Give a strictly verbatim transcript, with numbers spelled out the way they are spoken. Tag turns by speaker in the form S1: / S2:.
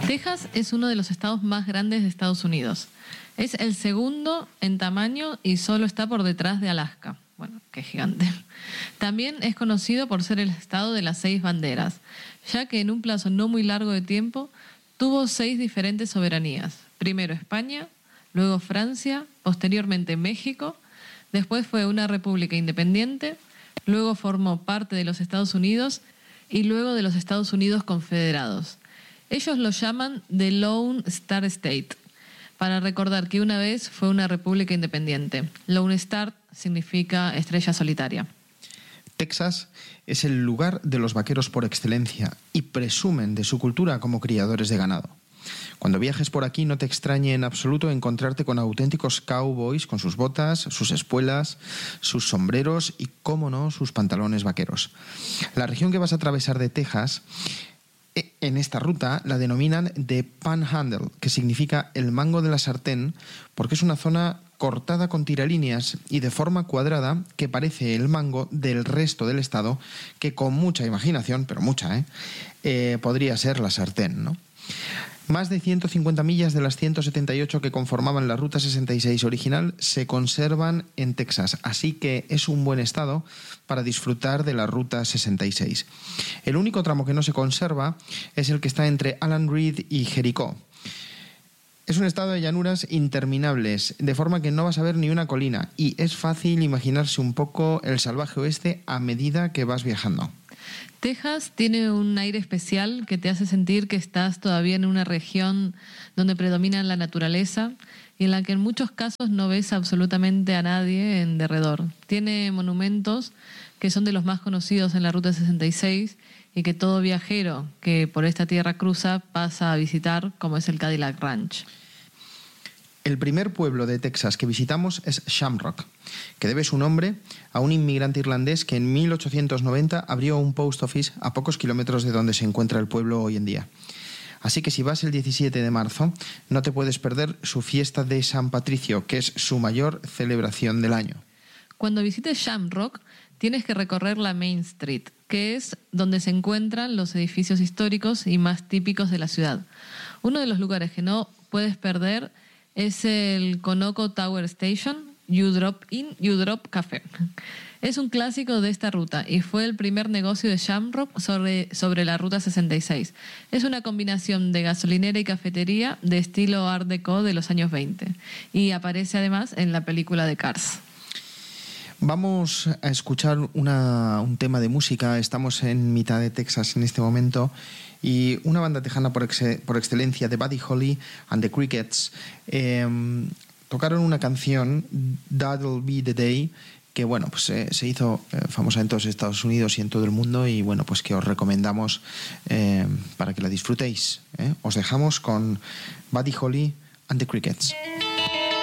S1: Texas es uno de los estados más grandes de Estados Unidos. Es el segundo en tamaño y solo está por detrás de Alaska. Bueno, qué gigante. También es conocido por ser el estado de las seis banderas, ya que en un plazo no muy largo de tiempo tuvo seis diferentes soberanías. Primero España, luego Francia, posteriormente México, después fue una república independiente, luego formó parte de los Estados Unidos y luego de los Estados Unidos Confederados. Ellos lo llaman The Lone Star State, para recordar que una vez fue una república independiente. Lone Star significa estrella solitaria.
S2: Texas es el lugar de los vaqueros por excelencia y presumen de su cultura como criadores de ganado. Cuando viajes por aquí no te extrañe en absoluto encontrarte con auténticos cowboys con sus botas, sus espuelas, sus sombreros y, cómo no, sus pantalones vaqueros. La región que vas a atravesar de Texas, en esta ruta la denominan The Panhandle, que significa el mango de la sartén, porque es una zona cortada con tiralíneas y de forma cuadrada que parece el mango del resto del estado, que con mucha imaginación, pero mucha, ¿eh? Eh, podría ser la sartén, ¿no? Más de ciento cincuenta millas de las ciento setenta y ocho que conformaban la Ruta sesenta y seis original se conservan en Texas, así que es un buen estado para disfrutar de la Ruta sesenta y seis. El único tramo que no se conserva es el que está entre Allen Reed y Jericó. Es un estado de llanuras interminables, de forma que no vas a ver ni una colina, y es fácil imaginarse un poco el salvaje oeste a medida que vas viajando.
S1: Texas tiene un aire especial que te hace sentir que estás todavía en una región donde predomina la naturaleza y en la que en muchos casos no ves absolutamente a nadie en derredor. Tiene monumentos que son de los más conocidos en la Ruta sesenta y seis y que todo viajero que por esta tierra cruza pasa a visitar, como es el Cadillac Ranch.
S2: El primer pueblo de Texas que visitamos es Shamrock, que debe su nombre a un inmigrante irlandés que en mil ochocientos noventa abrió un post office a pocos kilómetros de donde se encuentra el pueblo hoy en día. Así que si vas el diecisiete de marzo, no te puedes perder su fiesta de San Patricio, que es su mayor celebración del año.
S1: Cuando visites Shamrock, tienes que recorrer la Main Street, que es donde se encuentran los edificios históricos y más típicos de la ciudad. Uno de los lugares que no puedes perder es el Conoco Tower Station, You Drop In, You Drop Café. Es un clásico de esta ruta y fue el primer negocio de Shamrock sobre, sobre la Ruta sesenta y seis. Es una combinación de gasolinera y cafetería de estilo Art Deco de los años veinte y aparece además en la película de Cars.
S2: Vamos a escuchar una, un tema de música. Estamos en mitad de Texas en este momento y una banda tejana por, ex, por excelencia, de Buddy Holly and the Crickets, eh, tocaron una canción, That'll Be the Day, que bueno, pues eh, se hizo eh, famosa en todos Estados Unidos y en todo el mundo, y bueno, pues que os recomendamos eh, para que la disfrutéis, ¿eh? Os dejamos con Buddy Holly and the Crickets.